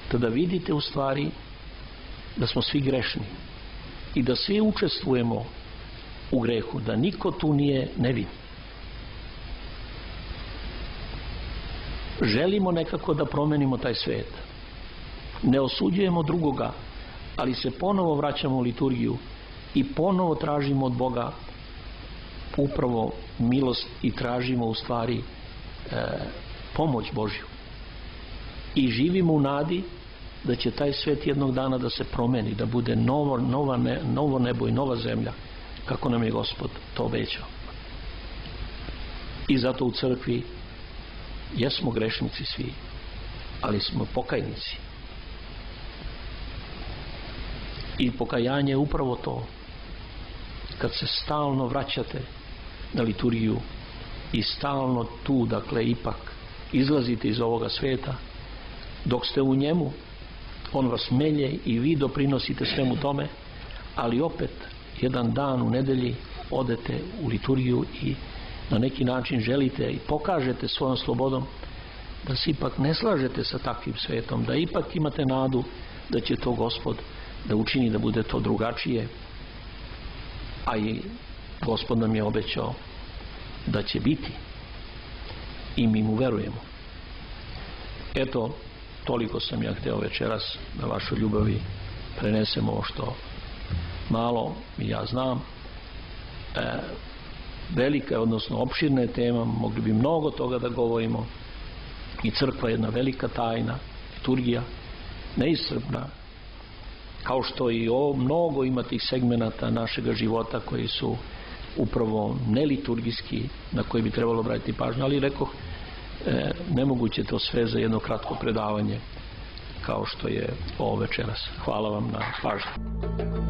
tada vidite u stvari da smo svi grešni i da svi učestvujemo u grehu, da niko tu nije nevin. Želimo nekako da promenimo taj svet. Ne osuđujemo drugoga, ali se ponovo vraćamo u liturgiju i ponovo tražimo od Boga upravo milost i tražimo u stvari pomoć Božju. I živimo u nadi da će taj svet jednog dana da se promeni, da bude novo nebo i nova zemlja, kako nam je Gospod to obećao. I zato u crkvi jesmo grešnici svi, ali smo pokajnici. I pokajanje je upravo to, kad se stalno vraćate na liturgiju i stalno tu, dakle, ipak izlazite iz ovoga sveta, dok ste u njemu, on vas melje i vi doprinosite svemu tome, ali opet jedan dan u nedelji odete u liturgiju i na neki način želite i pokažete svojom slobodom da se ipak ne slažete sa takvim svetom, da ipak imate nadu da će to Gospod da učini da bude to drugačije, a i Gospod nam je obećao da će biti i mi mu verujemo. Eto, toliko sam ja hteo večeras na vašoj ljubavi prenesem ovo što malo ja znam. Velika je, odnosno opširna je tema, mogli bi mnogo toga da govorimo, i crkva je jedna velika tajna, liturgija neiscrpna, kao što i mnogo ima tih segmenata našega života koji su upravo neliturgijski, na koji bi trebalo obratiti pažnju, ali rekoh, nemoguće to sve za jedno kratko predavanje kao što je ovo večeras. Hvala vam na pažnju.